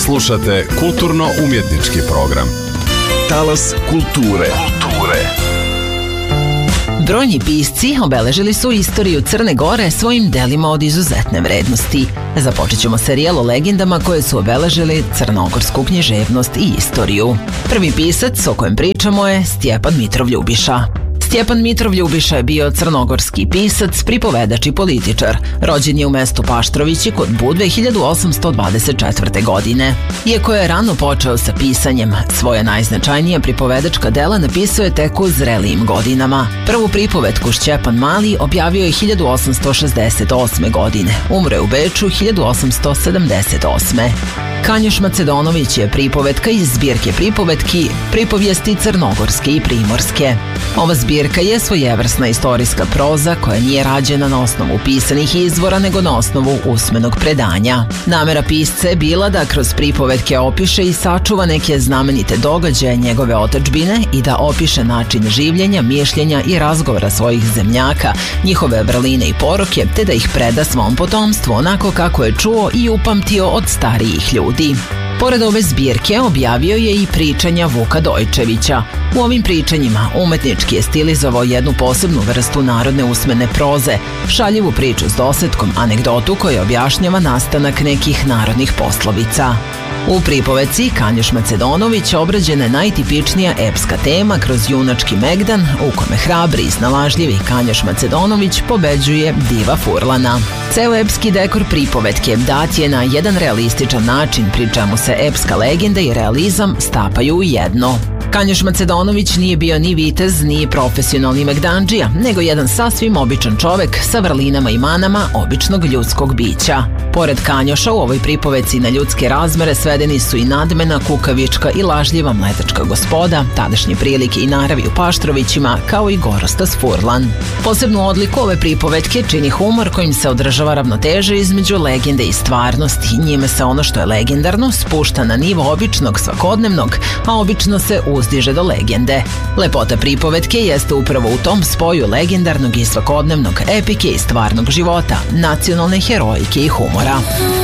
Slušate kulturno-umjetnički program. Talas kulture. Brojni pisci obeležili su istoriju Crne Gore svojim delima od izuzetne vrednosti. Započet ćemo serijal o legendama koje su obeležili crnogorsku književnost i istoriju. Prvi pisac o kojem pričamo je Stjepan Mitrov Ljubiša. Stjepan Mitrov Ljubiša je bio crnogorski pisac, pripovedač i političar. Rođen je u mestu Paštrovići kod Budve 1824. godine. Iako je rano počeo sa pisanjem, svoje najznačajnije pripovedačka dela napisao je tek u zrelijim godinama. Prvu pripovetku Šćepan Mali objavio je 1868. godine. Umro je u Beču 1878. Kanjoš Macedonović je pripovetka iz zbirke pripovetki Pripovijesti crnogorske i primorske. Ova zbirka je svojevrsna istorijska proza koja nije rađena na osnovu pisanih izvora nego na osnovu usmenog predanja. Namera pisca je bila da kroz pripovetke opiše i sačuva neke znamenite događaje njegove otadžbine i da opiše način življenja, mišljenja i razgovora svojih zemljaka, njihove vrline i poroke, te da ih preda svom potomstvu onako kako je čuo i upamtio od starijih ljudi. Pored ove zbirke objavio je i pričanja Vuka Dojčevića. U ovim pričanjima umetnički je stilizovao jednu posebnu vrstu narodne usmene proze, šaljivu priču s dosetkom, anegdotu koja objašnjava nastanak nekih narodnih poslovica. U pripovetci Kanjoš Macedonović obrađena je najtipičnija epska tema kroz junački megdan u kome hrabri i snalažljivi Kanjoš Macedonović pobeđuje diva Furlana. Ceo epski dekor pripovetke dat je na jedan realističan način, pri čemu se epska legenda i realizam stapaju u jedno. Kanjoš Macedonović nije bio ni vitez, ni profesionalni megdandžija, nego jedan sasvim običan čovek sa vrlinama i manama običnog ljudskog bića. Pored Kanjoša u ovoj pripovetci na ljudske razmere svedeni su i nadmena, kukavička i lažljiva mletačka gospoda, tadašnje prilike i naravi u Paštrovićima, kao i Gorostas Furlan. Posebnu odliku ove pripovetke čini humor kojim se održava ravnoteža između legende i stvarnosti. Njime se ono što je legendarno spušta na nivo običnog svakodnevnog, a obično se uzdiže do legende. Lepota pripovetke jeste upravo u tom spoju legendarnog i svakodnevnog, epike i stvarnog života, nacionalne herojike i humora.